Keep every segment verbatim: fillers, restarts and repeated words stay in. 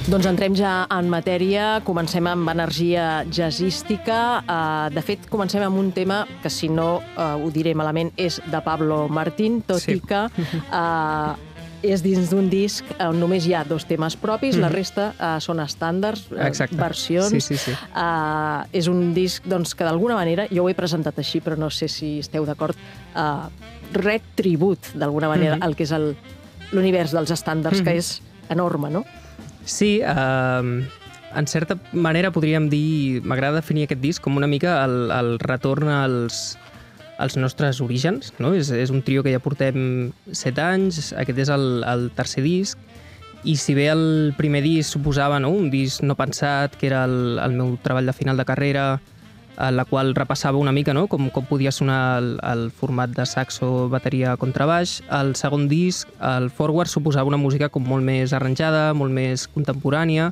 Doncs entrem ja en matèria, comencem amb energia jazzística. Uh, de fet, comencem amb un tema que, si no uh, ho diré malament, és de Pablo Martín, tot sí. i que uh, és dins d'un disc on només hi ha dos temes propis, mm-hmm. la resta uh, són estàndards, uh, versions. Sí, sí, sí. Uh, és un disc doncs, que d'alguna manera, jo ho he presentat així, però no sé si esteu d'acord, uh, ret tribut, d'alguna manera, mm-hmm. al que és el, l'univers dels estàndards, mm-hmm. que és enorme, no? Sí, eh, en certa manera podríem dir, m'agrada definir aquest disc com una mica el, el retorn als, als nostres orígens, no? És, és un trio que ja portem set anys, aquest és el, el tercer disc, i si bé el primer disc suposava, no?, un disc no pensat, que era el, el meu treball de final de carrera, en la qual repassava una mica, no?, com, com podia sonar el, el format de saxo, bateria, contrabaix. El segon disc, el Forward, suposava una música com molt més arranjada, molt més contemporània,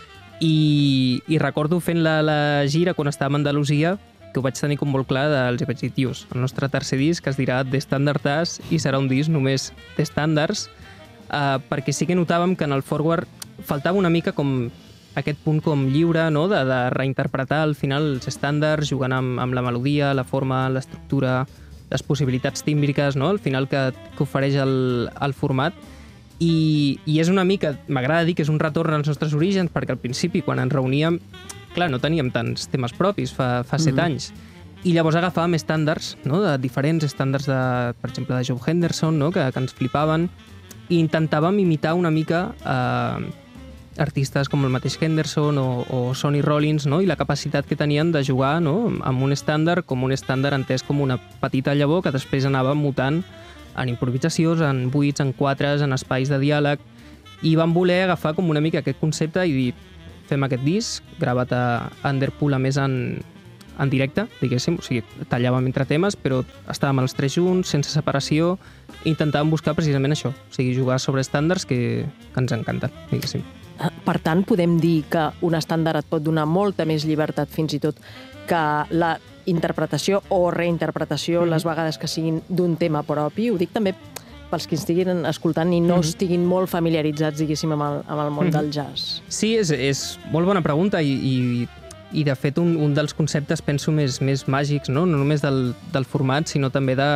i, i recordo fent la, la gira quan estàvem a Andalusia, que ho vaig tenir com molt clar, dels vaig dir, tios, el nostre tercer disc es dirà The Standard As i serà un disc només d'estàndards, eh, perquè sí que notàvem que en el Forward faltava una mica com aquest punt com lliure, no?, de, de reinterpretar al final els estàndards, jugant amb, amb la melodia, la forma, l'estructura, les possibilitats tímbriques, no?, al final que, que ofereix el, el format. I, I és una mica, m'agrada dir que és un retorn als nostres orígens, perquè al principi, quan ens reuníem, clar, no teníem tants temes propis, fa, fa set mm-hmm. anys. I llavors agafàvem estàndards, no?, de diferents estàndards, de, per exemple, de Joe Henderson, no?, que, que ens flipaven, i intentàvem imitar una mica eh, artistes com el mateix Henderson o, o Sonny Rollins, no?, i la capacitat que tenien de jugar, no?, amb un estàndard com un estàndard entès com una petita llavor que després anava mutant en improvisacions, en buits, en quatres, en espais de diàleg, i van voler agafar com una mica aquest concepte i dir, fem aquest disc, gravat a Underpool, a més en, en directe, diguéssim, o sigui, tallàvem entre temes, però estàvem els tres junts, sense separació, i intentàvem buscar precisament això, o sigui, jugar sobre estàndards que, que ens encanten, diguéssim. Per tant, podem dir que un estàndard et pot donar molta més llibertat, fins i tot, que la interpretació o reinterpretació, mm-hmm. les vegades que siguin d'un tema propi. Ho dic també pels que estiguin escoltant i no mm-hmm. estiguin molt familiaritzats, diguéssim, amb el, amb el món mm-hmm. del jazz. Sí, és, és molt bona pregunta i, i, i de fet, un, un dels conceptes, penso, més, més màgics, no, no només del, del format, sinó també de,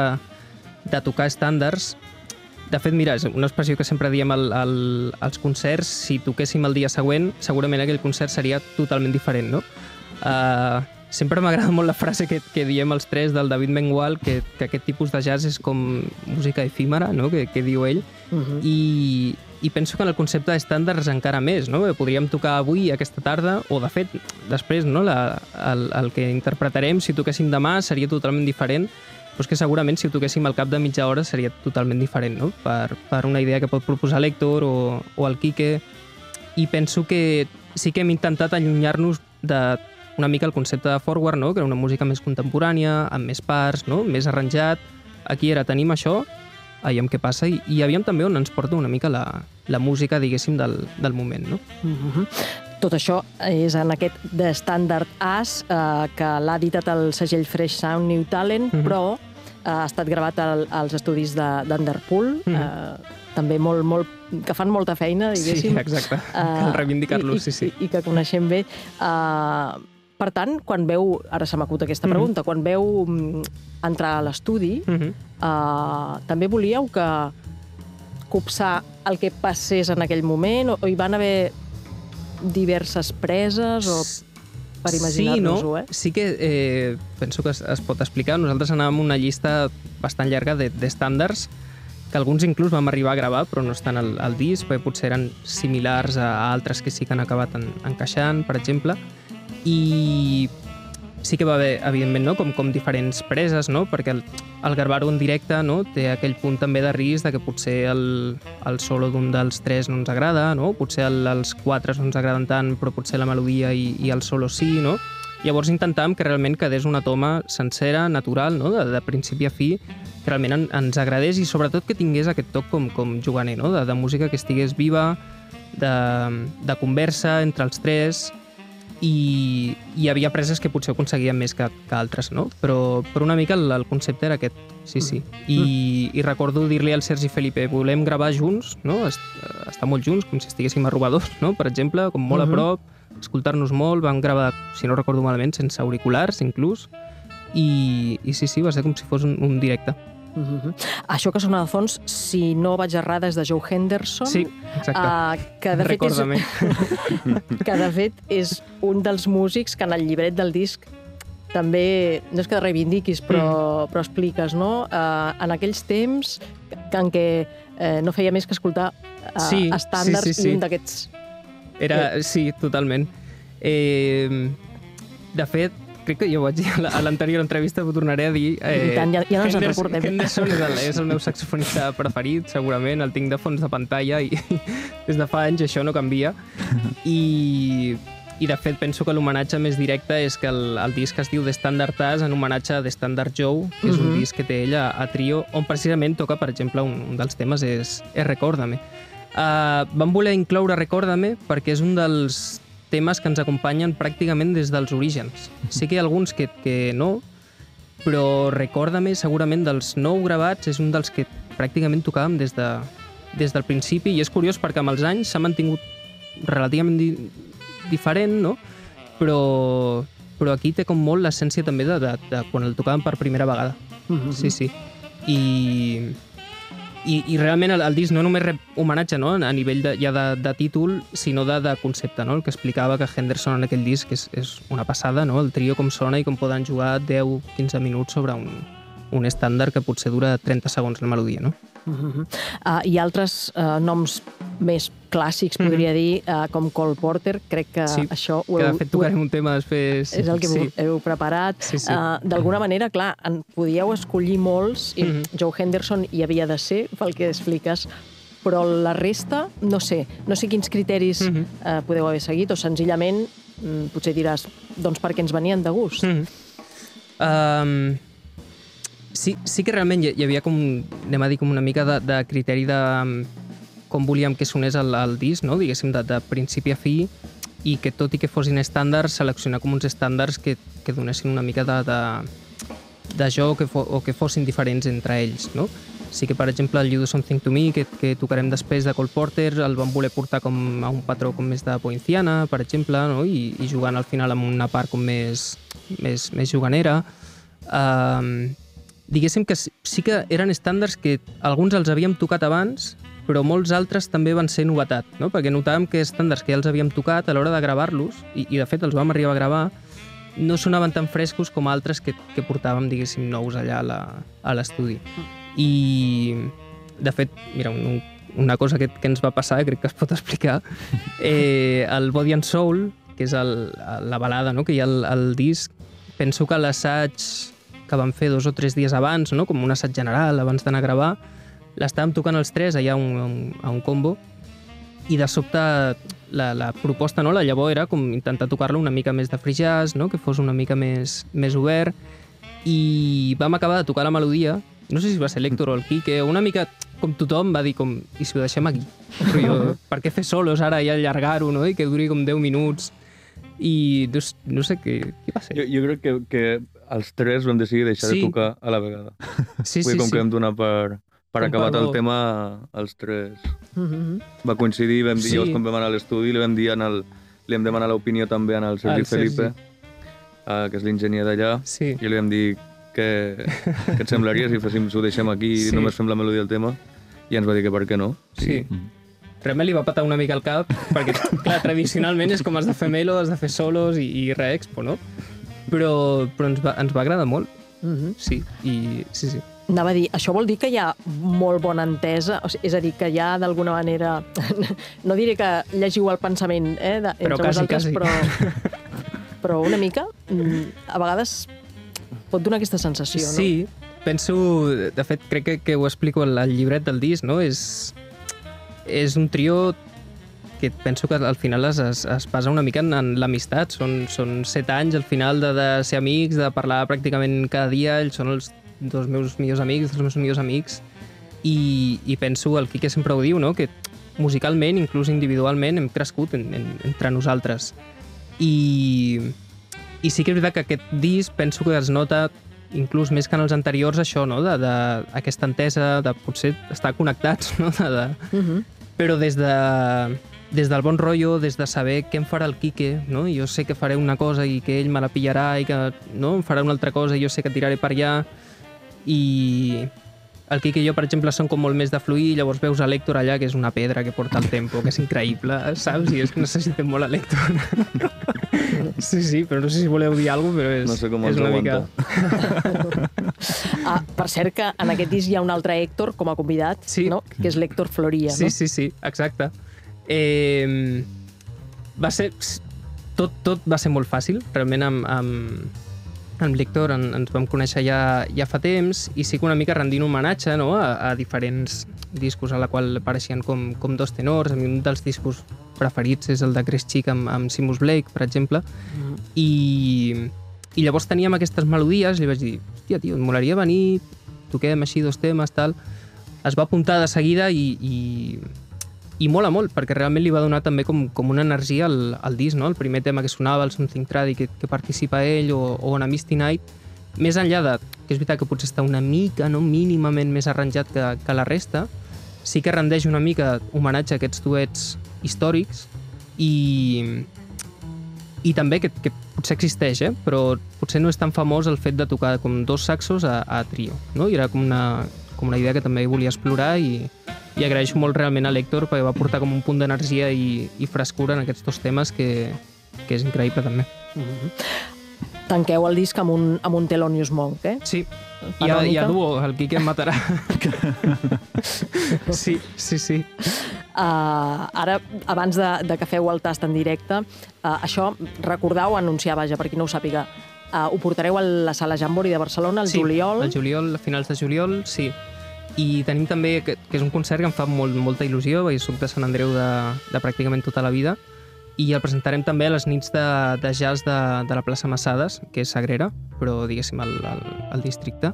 de tocar estàndards. De fet, mira, és una expressió que sempre diem al, al, als concerts, si toquéssim el dia següent, segurament aquell concert seria totalment diferent, no? Uh, sempre m'agrada molt la frase que, que diem els tres del David Mengual, que, que aquest tipus de jazz és com música efímera, no?, que, que diu ell, uh-huh. I, i penso que en el concepte d'estàndards encara més, no? Podríem tocar avui, aquesta tarda, o de fet, després, no?, la, el, el que interpretarem, si toquéssim demà, seria totalment diferent, però és que segurament si ho toquéssim al cap de mitja hora seria totalment diferent, no?, per, per una idea que pot proposar l'Héctor o, o el Quique, i penso que sí que hem intentat allunyar-nos de una mica el concepte de Forward, no?, que era una música més contemporània, amb més parts, no?, més arranjat. Aquí era, tenim això, aviam què passa, i, i aviam també on ens porta una mica la, la música, diguéssim, del, del moment, no? Mm-hmm. Tot això és en aquest The Standard As, eh, que l'ha editat el segell Fresh Sound New Talent, mm-hmm. però eh, ha estat gravat al, als estudis d'Underpool, mm-hmm. eh, també molt, molt, que fan molta feina, diguéssim. Sí, exacte, uh, cal reivindicar-los, sí, sí. I, i que coneixem bé. Uh, per tant, quan veu, ara se m'acut aquesta pregunta, mm-hmm. quan veu um, entrar a l'estudi, mm-hmm. uh, també volíeu que copsar el que passés en aquell moment, o, o hi van haver diverses preses, o per imaginar-nos-ho, sí, no? eh? Sí que eh, penso que es, es pot explicar. Nosaltres anàvem una llista bastant llarga d'estàndards, que alguns inclús vam arribar a gravar, però no estan al, al disc, perquè potser eren similars a, a altres que sí que han acabat en, encaixant, per exemple. I sí que va haver, evidentment, no?, com, com diferents preses, no?, perquè el, el gravar-ho en directe, no?, té aquell punt també de risc de que potser el, el solo d'un dels tres no ens agrada, no?, potser el, els quatre no ens agraden tant, però potser la melodia i, i el solo sí, no? Llavors intentàvem que realment quedés una toma sencera, natural, no?, de, de principi a fi, que realment en, ens agradés i sobretot que tingués aquest toc com, com juganer, no?, de, de música que estigués viva, de, de conversa entre els tres. i hi havia preses que potser aconseguien més que, que altres, no? Però, però una mica el, el concepte era aquest, sí, sí. I, i recordo dir-li al Sergi Felipe, volem gravar junts, no? Est estar molt junts, com si estiguéssim a Robadors, no? Per exemple, com molt uh -huh. a prop, escoltar-nos molt, vam gravar, si no recordo malament, sense auriculars, inclús, i, i sí, sí, va ser com si fos un, un directe. Uh -huh. Això que sona de fons, si no vaig errada, és de Joe Henderson. Sí, exacte. Uh, que, de fet és, que de fet és un dels músics que en el llibret del disc també, no és que reivindiquis, però, mm. però expliques, no? Uh, en aquells temps en què uh, no feia més que escoltar uh, sí, estàndards sí, sí, sí. i un d'aquests... Era, sí, totalment. Eh, de fet, crec que jo ho vaig dir a l'anterior entrevista, ho tornaré a dir. Eh, I tant, ja, ja no ens en recordem. Henderson és el, és el meu saxofonista preferit, segurament, el tinc de fons de pantalla i des de fa anys això no canvia. I, i de fet penso que l'homenatge més directe és que el, el disc es diu The Standard As, en homenatge a The Standard Joe, que és uh -huh. un disc que té ella a trio, on precisament toca, per exemple, un, un dels temes és, és Recórdame. Uh, vam voler incloure Recórdame perquè és un dels temes que ens acompanyen pràcticament des dels orígens. Sí que hi ha alguns que, que no, però Recórdame, segurament dels nou gravats, és un dels que pràcticament tocàvem des, de, des del principi, i és curiós perquè amb els anys s'ha mantingut relativament di diferent, no? Però, però aquí té com molt l'essència també de, de, de quan el tocàvem per primera vegada. Mm-hmm. Sí, sí. I... I, i realment el, el disc no només rep homenatge, no? A nivell de, ja de, de títol, sinó de, de concepte, no? El que explicava que Henderson en aquell disc és, és una passada, no? El trio com sona i com poden jugar deu a quinze minuts sobre un, un estàndard que potser dura trenta segons la melodia, no? Uh-huh. uh, I altres uh, noms més clàssics, podria uh-huh. dir, uh, com Cole Porter, crec que sí, això... Ho que heu, de fet tocarem un tema després. És el que sí. heu preparat. Sí, sí. Uh, D'alguna manera, clar, en podíeu escollir molts, i uh-huh. Joe Henderson hi havia de ser, pel que expliques, però la resta, no sé, no sé quins criteris uh-huh. uh, podeu haver seguit, o senzillament, um, potser diràs, doncs perquè ens venien de gust. Uh-huh. um... Sí, sí que realment hi havia com, anem a dir, com una mica de, de criteri de com volíem que sonés el, el disc, no? Diguéssim, de, de principi a fi, i que tot i que fossin estàndards, seleccionar com uns estàndards que, que donessin una mica de, de, de joc o, o que fossin diferents entre ells, no? Sí que, per exemple, el You Do Something To Me, que, que tocarem després de Cole Porter, el vam voler portar com a un patró com més de poinciana, per exemple, no? I, i jugant al final amb una part com més, més, més juganera. Um, diguéssim que sí que eren estàndards que alguns els havíem tocat abans, però molts altres també van ser novetat, no? Perquè notàvem que estàndards que ja els havíem tocat a l'hora de gravar-los, i, i de fet els vam arribar a gravar, no sonaven tan frescos com altres que, que portàvem, diguéssim, nous allà a l'estudi. I, de fet, mira, un, una cosa que, que ens va passar, crec que es pot explicar, eh, el Body and Soul, que és el, la balada, no?, que hi ha al, al disc, penso que l'assaig que vam fer dos o tres dies abans, no?, com un assaig general abans d'anar a gravar, l'estàvem tocant els tres allà a un, a un combo, i de sobte la, la proposta, no?, la llavor era com intentar tocar-la una mica més de free jazz, no?, que fos una mica més, més obert, i vam acabar de tocar la melodia, no sé si va ser l'Héctor o el Quique, una mica com tothom va dir com, i si ho deixem aquí? Però jo, per què fer solos ara i allargar-ho, no?, i que duri com deu minuts, i no, no sé què, què va ser. Jo, jo crec que, que els tres vam decidir deixar sí. de tocar a la vegada. Sí, Vull sí, com sí. que vam donar per, per com acabat per el tema, els tres. Mm-hmm. Va coincidir, vam dir, sí. llavors quan vam anar a l'estudi, li vam dir en el, li vam demanar l'opinió també en el Sergi el Felipe, uh, que és l'enginyer d'allà, sí. i li vam dir que, que et semblaria si féssim, si ho deixem aquí i sí. només fem la melodia del tema, i ens va dir que per què no. Sí. Mm. Realment li va patar una mica el cap, perquè, clar, tradicionalment és com has de fer melo, has de fer solos i, i re-expo, no? Però, però ens, va, ens va agradar molt. Mm-hmm. Sí, i sí, sí. Anava a dir, això vol dir que hi ha molt bona entesa, o sigui, és a dir, que hi ha d'alguna manera... No diré que llegiu el pensament, eh, de, però entre quasi, vosaltres, quasi. però, però una mica, a vegades pot donar aquesta sensació, no? Sí, penso... De fet, crec que, que ho explico al, al llibret del disc, no? És, és un trio que penso que al final es, es, es basa una mica en, en l'amistat. Són, són set anys, al final, de, de ser amics, de parlar pràcticament cada dia. Ells són els dos meus millors amics, dels meus millors amics. I, i penso, el Quique sempre ho diu, no?, que musicalment, inclús individualment, hem crescut en, en, entre nosaltres. I, i sí que és veritat que aquest disc penso que es nota inclús més que en els anteriors això, no? De, de, aquesta entesa de potser estar connectats, no? De, de... Uh-huh. Però des de, des del bon rotllo, des de saber què em farà el Quique, no? Jo sé que faré una cosa i que ell me la pillarà i que no? Em farà una altra cosa i jo sé que tiraré per allà. I el Quique i jo, per exemple, són com molt més de fluir, llavors veus a l'Héctor allà, que és una pedra que porta el tempo, que és increïble, saps? I és que necessitem molt a l'Héctor. Sí, sí, però no sé si voleu dir alguna cosa, però és, no sé com és una aguanta. mica... Ah, per cert que en aquest disc hi ha un altre Héctor com a convidat, sí. No? Que és l'Héctor Floria, sí, no? Sí, sí, exacte. Eh, va ser... Tot, tot va ser molt fàcil, realment amb... amb amb l'Héctor en, ens vam conèixer ja, ja fa temps i sí que una mica rendint homenatge, no? a, a diferents discos a la qual apareixien com, com dos tenors. A mi un dels discos preferits és el de Chris Chick amb, amb Seamus Blake, per exemple. Mm. I, I llavors teníem aquestes melodies i li vaig dir, hòstia, tio, et molaria venir, toquem així dos temes, tal. Es va apuntar de seguida i, i, i mola molt, perquè realment li va donar també com, com una energia al, al disc, no? El primer tema que sonava, el Something Tradi, que, que participa ell, o, o en A Misty Night, més enllà de, que és veritat que potser està una mica, no? Mínimament més arranjat que, que la resta, sí que rendeix una mica homenatge a aquests duets històrics i, i també que, que potser existeix, eh? Però potser no és tan famós el fet de tocar com dos saxos a, a trio, no? I era com una, com una idea que també volia explorar i i agraeixo molt realment a l'Héctor perquè va portar com un punt d'energia i, i frescura en aquests dos temes que, que és increïble també. Mm-hmm. Tanqueu el disc amb un, amb un Thelonious Monk, eh? Sí, hi ha, hi ha duo, el Quique em matarà. Sí, sí, sí. Uh, ara, abans de, de que feu el tast en directe, uh, això, recordau, anunciar, vaja, per qui no ho sàpiga, uh, ho portareu a la Sala Jambori de Barcelona, el sí, juliol. Sí, el juliol, a finals de juliol, sí. I tenim també, que, que és un concert que em fa molt, molta il·lusió, perquè soc de Sant Andreu de, de pràcticament tota la vida, i el presentarem també a les nits de, de jazz de, de la plaça Massades, que és Sagrera, però diguéssim al, al, al districte,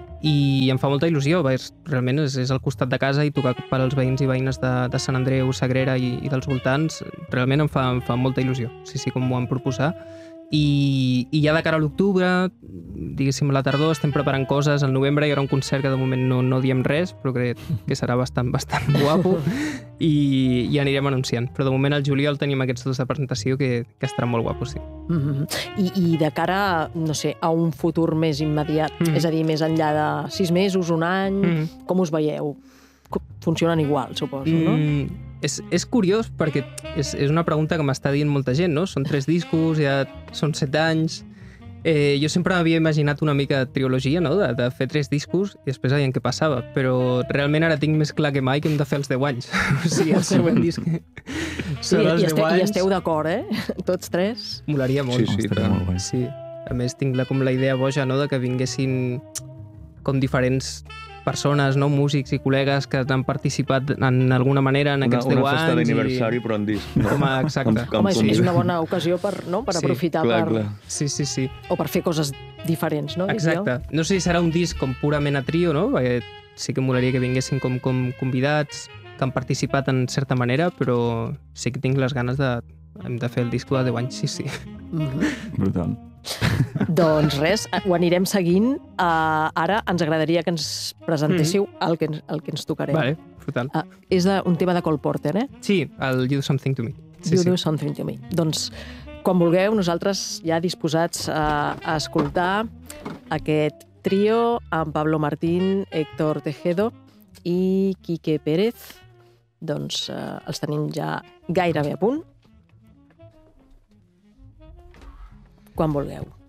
i em fa molta il·lusió, perquè realment és, és al costat de casa i tocar per als veïns i veïnes de, de Sant Andreu, Sagrera i, i dels voltants, realment em fa, em fa molta il·lusió, sí, sí, com m'ho van proposar. I, i ja de cara a l'octubre, diguéssim a la tardor, estem preparant coses. Al novembre hi haurà un concert que de moment no, no diem res, però crec que serà bastant, bastant guapo i, i anirem anunciant. Però de moment al juliol tenim aquests dos de presentació que, que estaran molt guapos, sí. Mm-hmm. I, I de cara, no sé, a un futur més immediat, mm-hmm. és a dir, més enllà de sis mesos, un any, mm-hmm. com us veieu? Funcionen igual, suposo, no? Mm, és, és curiós perquè és, és una pregunta que m'està dient molta gent, no? Són tres discos, ja són set anys. Eh, jo sempre m'havia imaginat una mica de trilogia, no? De, de fer tres discos i després veient què passava, però realment ara tinc més clar que mai que hem de fer els deu anys. O sigui, el següent disc sí, són els deu anys. I esteu d'acord, eh? Tots tres? Molaria molt. Sí, sí, no? molt guai. Sí. A més, tinc la, com la idea boja, no?, de que vinguessin com diferents persones, no, músics i col·legues que han participat en alguna manera en aquests deu anys. Una festa d'aniversari, i... però en disc. No? Home, exacte. Com, com Home, és, és una bona ocasió per, no? per sí, aprofitar clar, per... clar. Sí, sí, sí. O per fer coses diferents, no? Exacte. No sé si serà un disc com purament a trio, no? Perquè sí que molaria que vinguessin com, com convidats que han participat en certa manera, però sí que tinc les ganes de, hem de fer el disc de deu anys, sí, sí. Mm-hmm. Brutal. Doncs res, ho anirem seguint. Uh, ara ens agradaria que ens presentéssiu mm. el, que ens, el que ens tocarem. Vale, brutal. Uh, és de, un tema de Cole Porter, eh? Sí, el You Do Something To Me. Sí, you sí. Do Something To Me. Doncs, quan vulgueu, nosaltres ja disposats a, a escoltar aquest trio amb Pablo Martín, Héctor Tejedo i Quique Pérez. Doncs uh, els tenim ja gairebé a punt. Quan vulgueu.